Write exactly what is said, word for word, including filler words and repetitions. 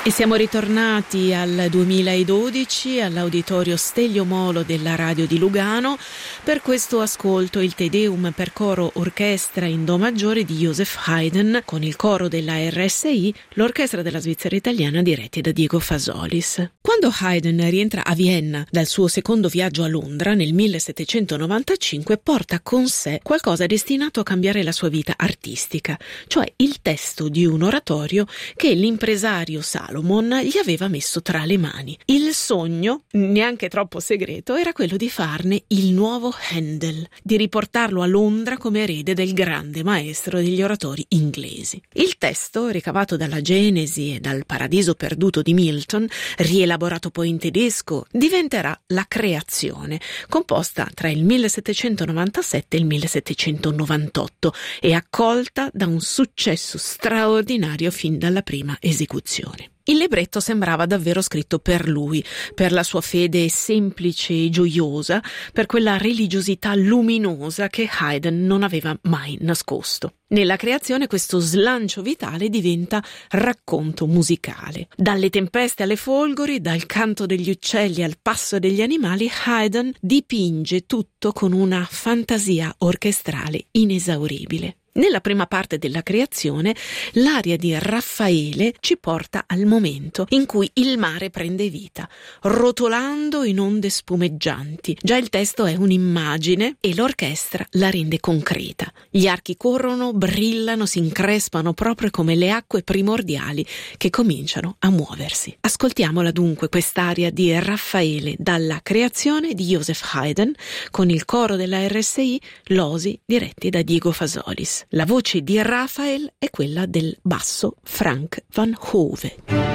E siamo ritornati al duemiladodici all'Auditorio Stelio Molo della Radio di Lugano per questo ascolto, il Te Deum per coro orchestra in Do maggiore di Joseph Haydn con il coro della R S I, l'orchestra della Svizzera italiana diretti da Diego Fasolis. Quando Haydn rientra a Vienna dal suo secondo viaggio a Londra nel millesettecentonovantacinque, porta con sé qualcosa destinato a cambiare la sua vita artistica, cioè il testo di un oratorio che l'impresario Salomon gli aveva messo tra le mani. Il sogno, neanche troppo segreto, era quello di farne il nuovo Handel, di riportarlo a Londra come erede del grande maestro degli oratori inglesi. Il testo, ricavato dalla Genesi e dal Paradiso perduto di Milton, rielaborato poi in tedesco, diventerà La Creazione, composta tra il millesettecentonovantasette e il millesettecentonovantotto e accolta da un successo straordinario fin dalla prima esecuzione. Il libretto sembrava davvero scritto per lui, per la sua fede semplice e gioiosa, per quella religiosità luminosa che Haydn non aveva mai nascosto. Nella creazione questo slancio vitale diventa racconto musicale. Dalle tempeste alle folgori, dal canto degli uccelli al passo degli animali, Haydn dipinge tutto con una fantasia orchestrale inesauribile. Nella prima parte della creazione, l'aria di Raffaele ci porta al momento in cui il mare prende vita, rotolando in onde spumeggianti. Già il testo è un'immagine e l'orchestra la rende concreta. Gli archi corrono, brillano, si increspano proprio come le acque primordiali che cominciano a muoversi. Ascoltiamola dunque quest'aria di Raffaele dalla creazione di Joseph Haydn con il coro della R S I, Losi diretti da Diego Fasolis. La voce di Raphael è quella del basso Frank Van Hove.